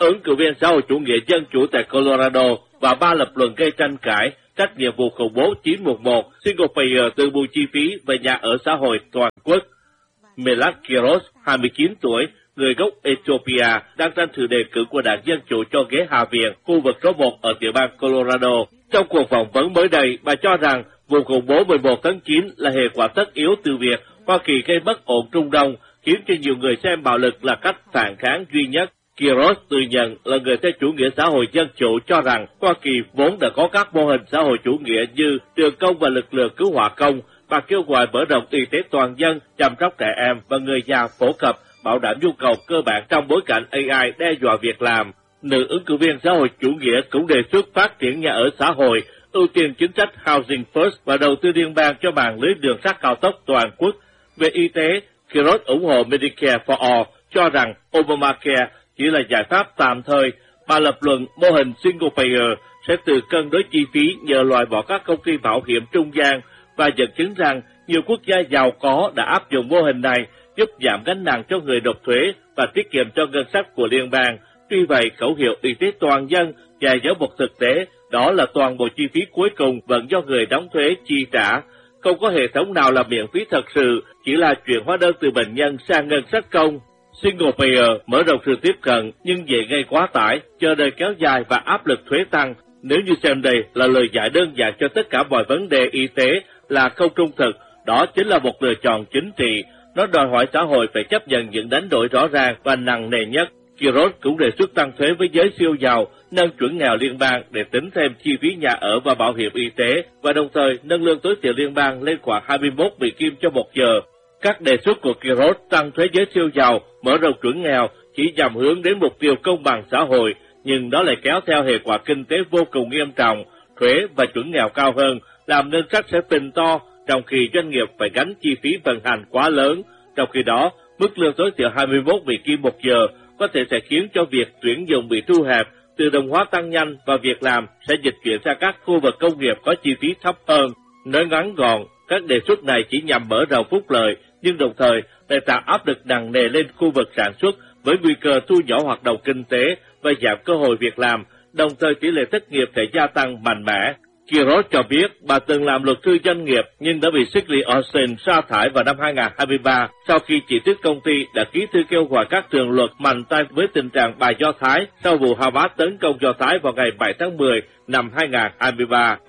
ứng cử viên xã hội chủ nghĩa dân chủ tại Colorado và 3 lập luận gây tranh cãi, trách nhiệm vụ khủng bố 911, single payer từ bù chi phí về nhà ở xã hội toàn quốc. Melat Quiroz, 29 tuổi, người gốc Ethiopia, đang tranh cử đề cử của Đảng Dân Chủ cho ghế Hạ viện, khu vực số 1 ở tiểu bang Colorado. Trong cuộc phỏng vấn mới đây, bà cho rằng vụ khủng bố 11 tháng 9 là hệ quả tất yếu từ việc Hoa Kỳ gây bất ổn Trung Đông, khiến cho nhiều người xem bạo lực là cách phản kháng duy nhất. Quiroz tự nhận là người theo chủ nghĩa xã hội dân chủ, cho rằng Hoa Kỳ vốn đã có các mô hình xã hội chủ nghĩa như trường công và lực lượng cứu hỏa công. Bà kêu gọi mở rộng y tế toàn dân, chăm sóc trẻ em và người già phổ cập, bảo đảm nhu cầu cơ bản trong bối cảnh AI đe dọa việc làm. Nữ ứng cử viên xã hội chủ nghĩa cũng đề xuất phát triển nhà ở xã hội, ưu tiên chính sách Housing First và đầu tư liên bang cho mạng lưới đường sắt cao tốc toàn quốc. Về y tế, Quiroz ủng hộ Medicare for All, cho rằng Obamacare chỉ là giải pháp tạm thời. Bà lập luận mô hình single payer sẽ tự cân đối chi phí nhờ loại bỏ các công ty bảo hiểm trung gian và dẫn chứng rằng nhiều quốc gia giàu có đã áp dụng mô hình này, giúp giảm gánh nặng cho người nộp thuế và tiết kiệm cho ngân sách của liên bang. Tuy vậy, khẩu hiệu y tế toàn dân và dấu một thực tế, đó là toàn bộ chi phí cuối cùng vẫn do người đóng thuế chi trả. Không có hệ thống nào là miễn phí thật sự, chỉ là chuyển hóa đơn từ bệnh nhân sang ngân sách công. Single payer mở rộng sự tiếp cận nhưng dễ gây quá tải, chờ đợi kéo dài và áp lực thuế tăng. Nếu như xem đây là lời giải đơn giản cho tất cả mọi vấn đề y tế là không trung thực, đó chính là một lựa chọn chính trị. Nó đòi hỏi xã hội phải chấp nhận những đánh đổi rõ ràng và nặng nề nhất. Quiroz cũng đề xuất tăng thuế với giới siêu giàu, nâng chuẩn nghèo liên bang để tính thêm chi phí nhà ở và bảo hiểm y tế, và đồng thời nâng lương tối thiểu liên bang lên khoảng 21 Mỹ Kim cho một giờ. Các đề xuất của Quiroz tăng thuế giới siêu giàu, mở rộng chuẩn nghèo chỉ nhằm hướng đến mục tiêu công bằng xã hội, nhưng đó lại kéo theo hệ quả kinh tế vô cùng nghiêm trọng. Thuế và chuẩn nghèo cao hơn làm ngân sách sẽ phình to, trong khi doanh nghiệp phải gánh chi phí vận hành quá lớn. Trong khi đó, mức lương tối thiểu 21 Mỹ Kim một giờ có thể sẽ khiến cho việc tuyển dụng bị thu hẹp, tự động hóa tăng nhanh và việc làm sẽ dịch chuyển sang các khu vực công nghiệp có chi phí thấp hơn. Nói ngắn gọn, các đề xuất này chỉ nhằm mở rộng phúc lợi, nhưng đồng thời lại tạo áp lực nặng nề lên khu vực sản xuất với nguy cơ thu nhỏ hoạt động kinh tế và giảm cơ hội việc làm, đồng thời tỷ lệ thất nghiệp sẽ gia tăng mạnh mẽ. Quiroz cho biết bà từng làm luật sư doanh nghiệp nhưng đã bị Shirley Olsen sa thải vào năm 2023 sau khi chỉ trích công ty đã ký thư kêu gọi các trường luật mạnh tay với tình trạng bài Do Thái sau vụ Hamas tấn công Do Thái vào ngày 7 tháng 10 năm 2023.